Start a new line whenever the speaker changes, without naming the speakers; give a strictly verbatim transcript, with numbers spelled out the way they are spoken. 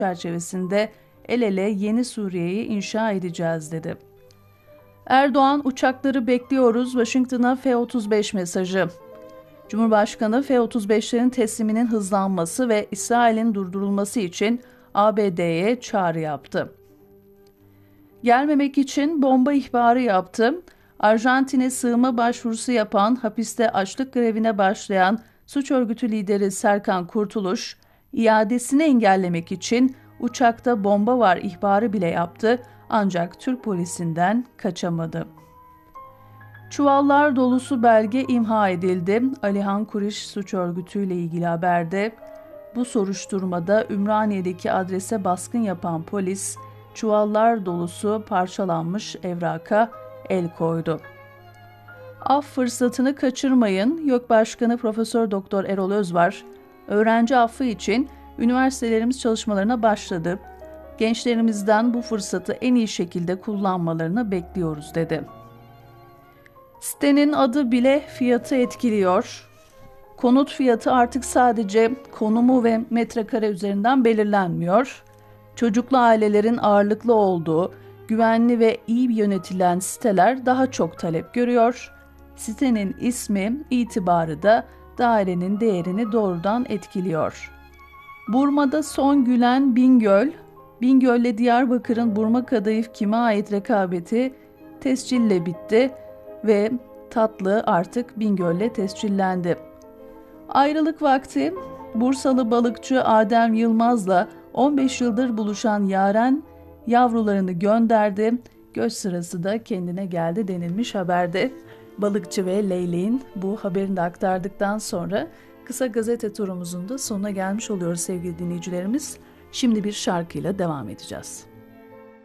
çerçevesinde el ele yeni Suriye'yi inşa edeceğiz dedi. Erdoğan, uçakları bekliyoruz, Washington'a F otuz beş mesajı. Cumhurbaşkanı F otuz beşlerin tesliminin hızlanması ve İsrail'in durdurulması için A B D'ye çağrı yaptı. Gelmemek için bomba ihbarı yaptı. Arjantin'e sığınma başvurusu yapan, hapiste açlık grevine başlayan suç örgütü lideri Serkan Kurtuluş, iadesini engellemek için uçakta bomba var ihbarı bile yaptı ancak Türk polisinden kaçamadı. Çuvallar dolusu belge imha edildi. Alihan Kuriş suç örgütüyle ilgili haberde, bu soruşturmada Ümraniye'deki adrese baskın yapan polis, çuvallar dolusu parçalanmış evraka el koydu. Af fırsatını kaçırmayın. YÖK Başkanı Profesör Doktor Erol Özvar, öğrenci affı için üniversitelerimiz çalışmalarına başladı. Gençlerimizden bu fırsatı en iyi şekilde kullanmalarını bekliyoruz dedi. Sitenin adı bile fiyatı etkiliyor. Konut fiyatı artık sadece konumu ve metrekare üzerinden belirlenmiyor. Çocuklu ailelerin ağırlıklı olduğu, güvenli ve iyi yönetilen siteler daha çok talep görüyor. Sitenin ismi, itibarı da dairenin değerini doğrudan etkiliyor. Burma'da son gülen Bingöl, Bingöl'le Diyarbakır'ın Burma Kadayıf kime ait rekabeti tescille bitti ve tatlı artık Bingöl'le tescillendi. Ayrılık vakti, Bursalı balıkçı Adem Yılmaz'la on beş yıldır buluşan Yaren yavrularını gönderdi. Göç sırası da kendine geldi denilmiş haberde. Balıkçı ve Leyleğin bu haberini de aktardıktan sonra kısa gazete turumuzun da sonuna gelmiş oluyoruz sevgili dinleyicilerimiz. Şimdi bir şarkıyla devam edeceğiz.